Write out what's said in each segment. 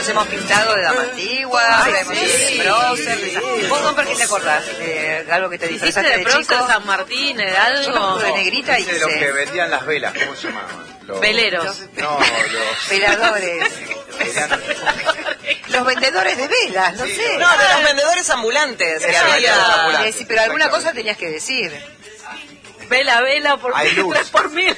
nos hemos pintado de dama antigua, de prócer. ¿Vos, Don, por qué te acordás? ¿Algo que te disfrazaste de chico? ¿Hiciste de San Martín, de algo? De negrita hice los que vendían las velas, ¿cómo se llamaban? Veleros. No, los... Veladores. Los vendedores de velas, no sé. No, de los vendedores ambulantes. Que había... Sí, pero alguna cosa tenías que decir. Vela, por 3 por 1000.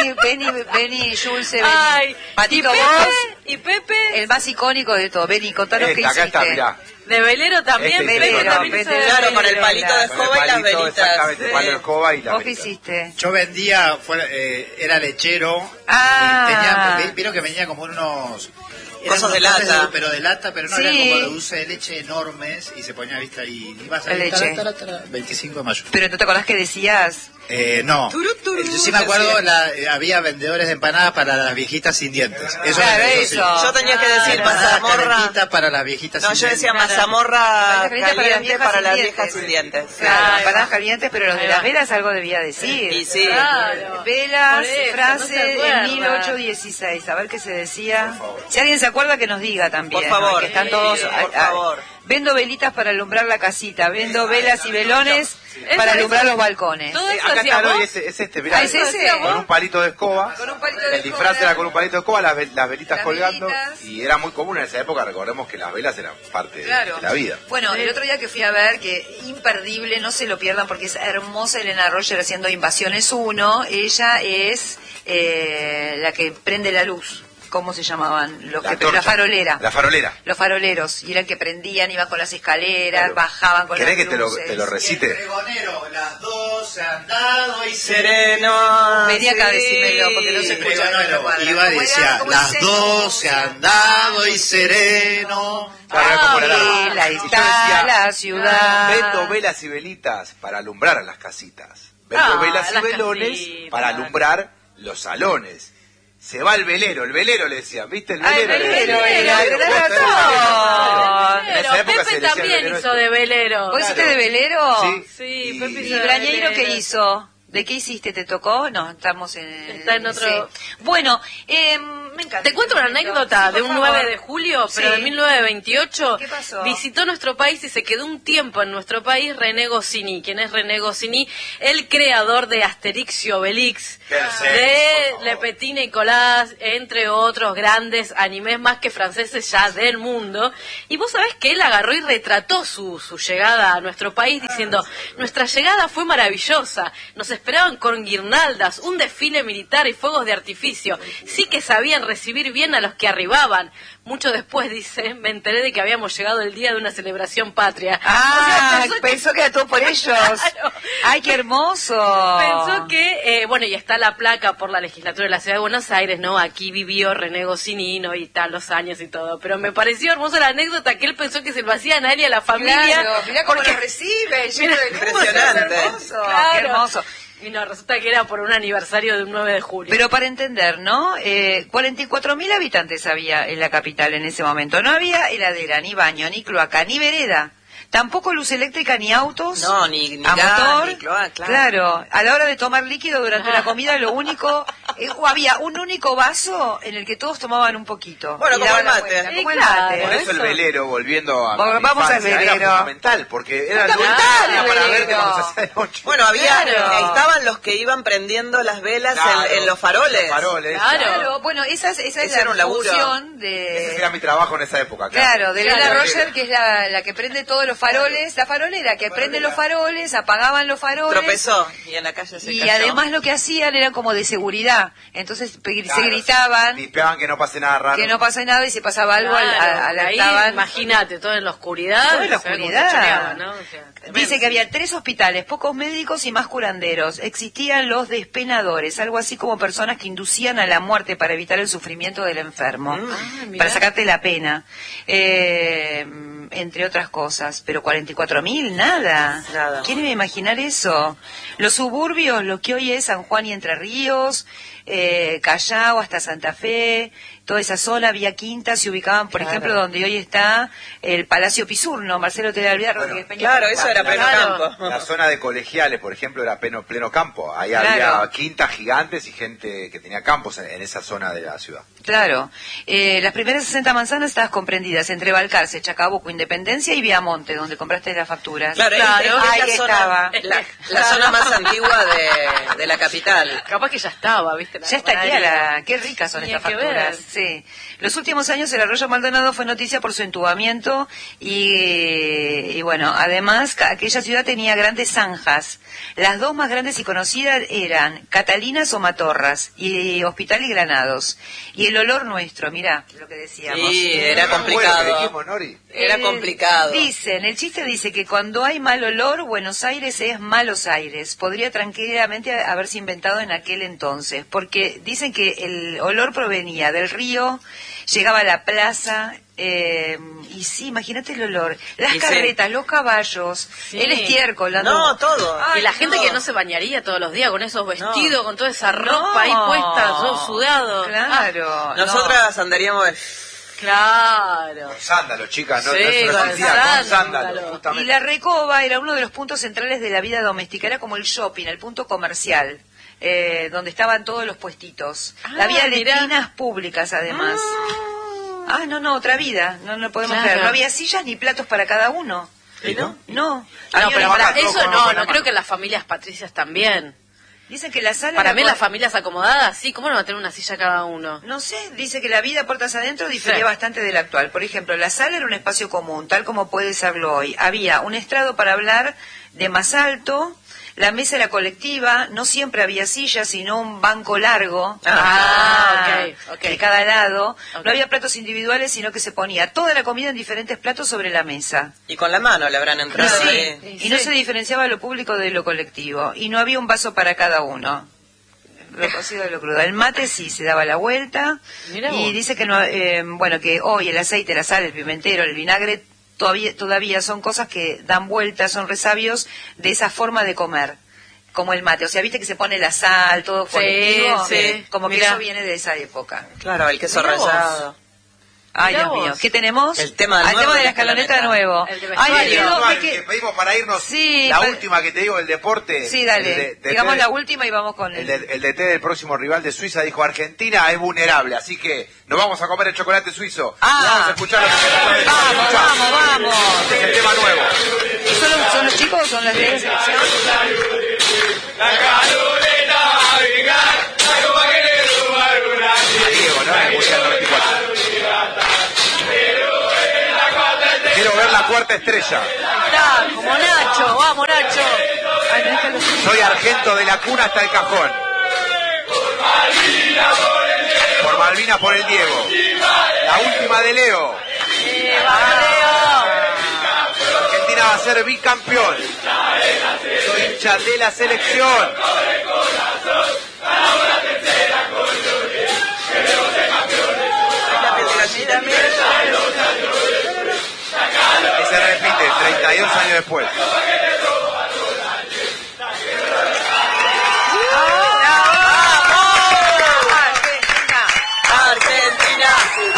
Beni, Julce, Ay, Patito ¿Y Pepe? El más icónico de todo. Beni, contanos qué hiciste. Acá está, mirá. De velero también. Claro, con el palito de escoba y las velitas. Exactamente, el palo de escoba y la ¿Vos qué hiciste? Yo vendía, era lechero. Vieron que venía como unos... Cosas de lata. Pero de lata, pero no eran como de dulce de leche enormes y se ponía vista y ibas a leche. 25 de mayo. Pero ¿no te acordás que decías? No. Yo sí me acuerdo, había vendedores de empanadas para las viejitas sin dientes. Eso. Yo tenía que decir mazamorra para las viejitas sin dientes. No, yo decía mazamorra caliente para las viejas sin dientes. Claro, empanadas calientes, pero los de las velas algo debía decir. Y sí. Velas, frase de 1816. A ver qué se decía. Si alguien se acuerda, que nos diga también. Por favor. Que están todos. Por favor. Vendo velitas para alumbrar la casita. Vendo velas y velones para alumbrar los balcones. Acá está, es este, mirá. ¿Es ese? Con un palito de escoba. El disfraz era con un palito de escoba, las velitas colgando. Y era muy común en esa época, recordemos que las velas eran parte de la vida. Bueno, el otro día que fui a ver, que imperdible, no se lo pierdan porque es hermosa Elena Roger haciendo Invasiones 1. Ella es la que prende la luz. ¿Cómo se llamaban? La farolera. La farolera. Los faroleros. Y eran que prendían, iban con las escaleras, bajaban con las luces. ¿Querés que te lo recite? Y el pregonero, las 12 andado y sereno. Vení acá, decímelo, porque no se escucha. Iba y decía, las 12 andado y sereno. Ahí está la ciudad. Vendo velas y velitas para alumbrar las casitas. Vendo velas y velones para alumbrar los salones. Se va el velero le decían, ¿viste? El velero. Pepe también hizo de velero. ¿Vos hiciste de velero? Sí, Pepe hizo de velero. ¿Y Brañeiro qué hizo? ¿De qué hiciste? ¿Te tocó? No, estamos en... Está en otro... Bueno, me encanta. Te cuento una anécdota de un 9 de julio, pero de 1928. ¿Qué pasó? Visitó nuestro país y se quedó un tiempo en nuestro país René Goscinny. ¿Quién es René Goscinny? El creador de Asterix y Obelix, de Le Petit Nicolas, entre otros grandes animes más que franceses ya del mundo. Y vos sabés que él agarró y retrató su llegada a nuestro país diciendo: nuestra llegada fue maravillosa, nos esperaban con guirnaldas, un desfile militar y fuegos de artificio. Sí que sabían recibir bien a los que arribaban. Mucho después, dice, me enteré de que habíamos llegado el día de una celebración patria. Pensó que era todo por ellos. Claro. ¡Ay, qué hermoso! Pensó que, y está la placa por la legislatura de la Ciudad de Buenos Aires, ¿no? Aquí vivió René Goscinny, ¿no? Y tal, los años y todo. Pero me pareció hermosa la anécdota que él pensó que se lo hacían a él y a la familia. Claro, mirá cómo lo recibe, lleno de impresionante. Claro. Qué hermoso. Y no, resulta que era por un aniversario de un 9 de julio. Pero para entender, ¿no? 44.000 habitantes había en la capital en ese momento. No había heladera, ni baño, ni cloaca, ni vereda. Tampoco luz eléctrica ni autos. No, ni a motor. Ni cloaca, claro, a la hora de tomar líquido durante la comida, lo único... había un único vaso en el que todos tomaban un poquito. Bueno, como el mate. Como el mate. Por eso el velero, volviendo a vamos al velero. Era fundamental, porque era fundamental para ver que cuando se hacía de noche. Bueno, estaban los que iban prendiendo las velas en los faroles. Claro. Bueno, esa es la función de... Ese era mi trabajo en esa época. Claro, de Elena Roger, que es la que prende todos los faroles, la farolera que prende los faroles, apagaban los faroles. Tropezó y en la calle se cayó. Y además lo que hacían era como de seguridad. Entonces se gritaban. Limpiaban que no pase nada raro. Que no pase nada y si pasaba algo alertaban. Imagínate, todo en la oscuridad. Todo en la oscuridad. ¿No? Dice que había 3 hospitales, pocos médicos y más curanderos. Existían los despenadores, algo así como personas que inducían a la muerte para evitar el sufrimiento del enfermo. Para sacarte la pena. Entre otras cosas, pero 44.000, nada. ¿Quién iba a imaginar eso? Los suburbios, lo que hoy es San Juan y Entre Ríos, Callao hasta Santa Fe, toda esa zona, había quintas, se ubicaban, por ejemplo, donde hoy está el Palacio Pisurno, Marcelo T. de Alvear, Rodríguez Peña. Claro, eso era pleno campo. La zona de Colegiales, por ejemplo, era pleno campo. Ahí había quintas gigantes y gente que tenía campos en esa zona de la ciudad. Claro. Las primeras 60 manzanas estaban comprendidas entre Balcarce, Chacabuco, Independencia y Viamonte, donde compraste las facturas. Claro, ahí la estaba. La zona más antigua de la capital. Capaz que ya estaba, ¿viste? Ya estaría qué ricas son estas facturas. Sí. Los últimos años el arroyo Maldonado fue noticia por su entubamiento y bueno, además aquella ciudad tenía grandes zanjas. Las dos más grandes y conocidas eran Catalinas o Matorras y Hospital y Granados. Y el olor nuestro, mirá lo que decíamos. Sí, era complicado. Era complicado. El chiste dice que cuando hay mal olor, Buenos Aires es Malos Aires. Podría tranquilamente haberse inventado en aquel entonces, porque dicen que el olor provenía del río, llegaba a la plaza, y sí, imagínate el olor. Las carretas, los caballos, el estiércol. Todo. Y la gente que no se bañaría todos los días con esos vestidos, con toda esa ropa ahí puesta, todo sudado. Claro. Nosotras andaríamos... Claro. Con sándalos, chicas, no, Sí, con sándalos, justamente. Y la Recoba era uno de los puntos centrales de la vida doméstica, era como el shopping, el punto comercial, donde estaban todos los puestitos. Había letrinas públicas, además. No, otra vida, no podemos creer. No había sillas ni platos para cada uno. ¿No? No. Pero para eso no creo que las familias patricias también. Dicen que la sala... Para mí las familias acomodadas, sí, ¿cómo no va a tener una silla cada uno? No sé, dice que la vida puertas adentro difería bastante de la actual. Por ejemplo, la sala era un espacio común, tal como puede serlo hoy. Había un estrado para hablar de más alto, la mesa era colectiva, no siempre había sillas, sino un banco largo de cada lado. No había platos individuales, sino que se ponía toda la comida en diferentes platos sobre la mesa. Y con la mano le habrán entrado. Y no se diferenciaba lo público de lo colectivo. Y no había un vaso para cada uno. Lo cocido de lo crudo. El mate sí se daba la vuelta. Y dice que que hoy el aceite, la sal, el pimentero, el vinagre todavía son cosas que dan vueltas, son resabios de esa forma de comer, como el mate. O sea, viste que se pone la sal, todo colectivo, como que eso viene de esa época. Claro, el queso rallado. Ay, Dios mío, ¿qué tenemos? El tema de la escaloneta de nuevo. Que pedimos para irnos, la última que te digo, el deporte. Sí, dale, digamos la última y vamos con el DT del próximo rival de Suiza dijo: Argentina es vulnerable, así que nos vamos a comer el chocolate suizo. Vamos a escuchar vamos. Este es el tema nuevo. ¿Son los chicos o son las de la selección? La escaloneta va a vengar, la copa que le suba alguna. Diego, ¿no? El Mundial 94. Quiero ver la cuarta estrella. Está, como Nacho, vamos Nacho. Soy argento de la cuna hasta el cajón. Por Malvinas, por el Diego. La última de Leo. Argentina va a ser bicampeón. Soy hincha de la selección. Y se repite 32 años después. Argentina.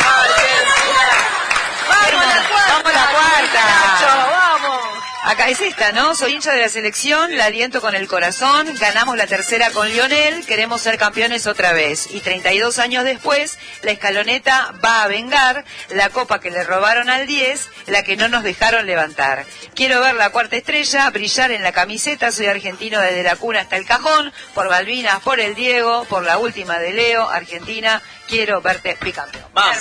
Vamos a la cuarta. Acá es esta, ¿no? Soy hincha de la selección, la aliento con el corazón, ganamos la tercera con Lionel, queremos ser campeones otra vez. Y 32 años después, la escaloneta va a vengar la copa que le robaron al 10, la que no nos dejaron levantar. Quiero ver la cuarta estrella, brillar en la camiseta, soy argentino desde la cuna hasta el cajón, por Malvinas, por el Diego, por la última de Leo, Argentina, quiero verte bicampeón. ¡Vamos!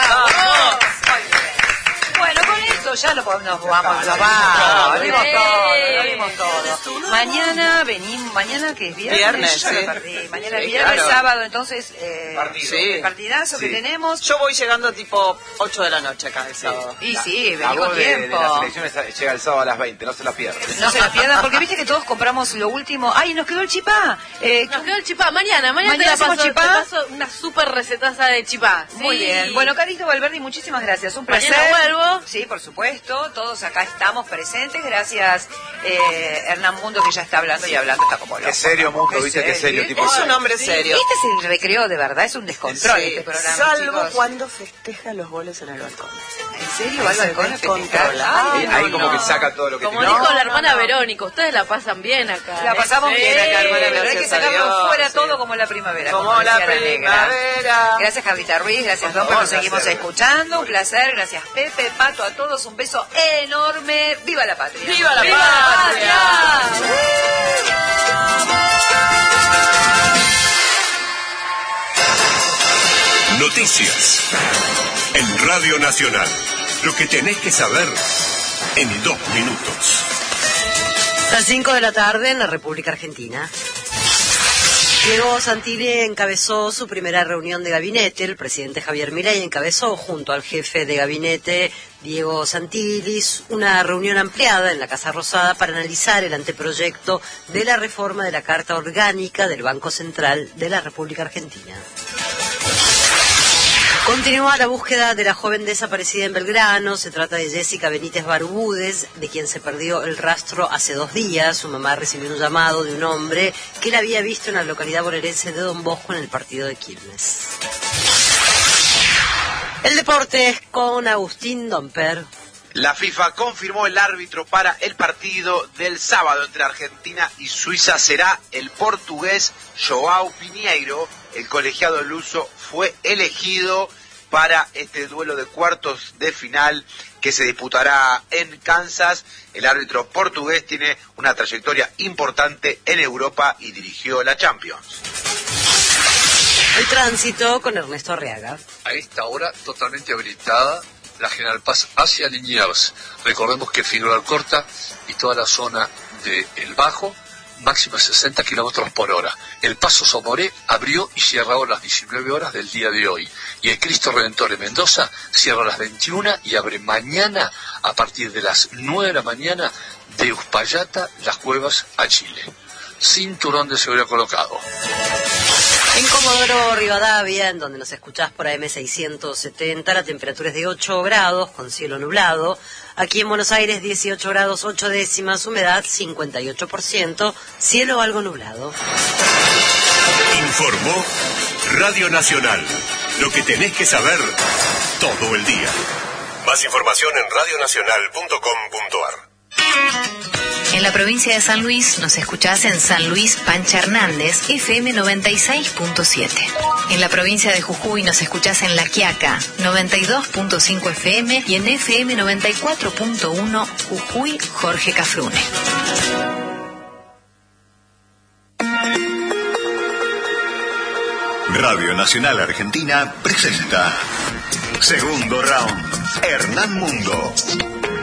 Bueno, con eso ya nos vamos, lo vimos todo. Mañana mañana que es viernes, yo lo perdí. Mañana es viernes, sábado, entonces partidazo que tenemos. Yo voy llegando tipo 8 de la noche acá el sábado. Y sí, la venimos tiempo. De la selección llega el sábado a las 20, no se la pierdan. No se la pierdan, porque viste que todos compramos lo último. ¡Ay, nos quedó el chipá! Nos quedó el chipá, mañana te paso una super recetaza de chipá. Muy bien. Bueno, Carito Valverde, muchísimas gracias. Un placer. Mañana vuelvo. Sí, por supuesto. supuesto, todos acá estamos presentes. Gracias, Hernán Mundo, que ya está hablando y hablando, está como loco. Qué serio, Mundo, ¿viste? Qué serio. Tipo, es un hombre serio. Este es el recreo de verdad, es un descontrol este programa. Salvo chicos. cuando festeja los goles en el balcón. ¿En serio? ¿Va al balcón a festejar? ahí como que saca todo lo que Como tiene. dijo la hermana Verónica, ustedes la pasan bien acá. La pasamos bien acá, hermana, pero hay que gracias a sacarlo Dios, fuera sí. todo como la primavera. Como la decía primavera. negra. Gracias, Javier Ruiz, gracias, Don, nos seguimos placer. escuchando. Un placer, gracias, Pepe, Pato, a todos, un beso enorme. ¡Viva la patria! ¡Viva la Noticias en Radio Nacional. Lo que tenés que saber en 2 minutos. Las 5 de la tarde en la República Argentina. Diego Santilli encabezó su primera reunión de gabinete. El presidente Javier Milei encabezó junto al jefe de gabinete Diego Santilli una reunión ampliada en la Casa Rosada para analizar el anteproyecto de la reforma de la Carta Orgánica del Banco Central de la República Argentina. Continúa la búsqueda de la joven desaparecida en Belgrano. Se trata de Jessica Benítez Barbúdez, de quien se perdió el rastro hace 2 días. Su mamá recibió un llamado de un hombre que la había visto en la localidad bonaerense de Don Bosco en el partido de Quilmes. El deporte es con Agustín Domper. La FIFA confirmó el árbitro para el partido del sábado entre Argentina y Suiza. Será el portugués João Pinheiro. El colegiado luso fue elegido para este duelo de cuartos de final que se disputará en Kansas. El árbitro portugués tiene una trayectoria importante en Europa y dirigió la Champions. El tránsito con Ernesto Arriaga. A esta hora totalmente habilitada la General Paz hacia Liniers. Recordemos que Figueroa Alcorta y toda la zona de El Bajo, máxima 60 kilómetros por hora. El Paso Somoré abrió y cierra a las 19 horas del día de hoy. Y el Cristo Redentor en Mendoza cierra a las 21 y abre mañana a partir de las 9 de la mañana de Uspallata, Las Cuevas a Chile. Cinturón de seguridad colocado. En Comodoro Rivadavia, en donde nos escuchás por AM670, la temperatura es de 8 grados con cielo nublado. Aquí en Buenos Aires 18 grados 8 décimas, humedad 58%, cielo algo nublado. Informó Radio Nacional. Lo que tenés que saber todo el día. Más información en radionacional.com.ar. En la provincia de San Luis nos escuchás en San Luis Pancha Hernández, FM 96.7. En la provincia de Jujuy nos escuchás en La Quiaca, 92.5 FM y en FM 94.1 Jujuy Jorge Cafrune. Radio Nacional Argentina presenta Segundo Round. Hernán Mundo.